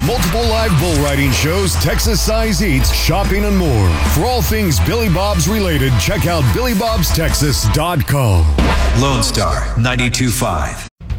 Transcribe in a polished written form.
multiple live bull riding shows, Texas size eats, shopping, and more. For all things Billy Bob's related, check out BillyBobsTexas.com. Lone Star 92.5.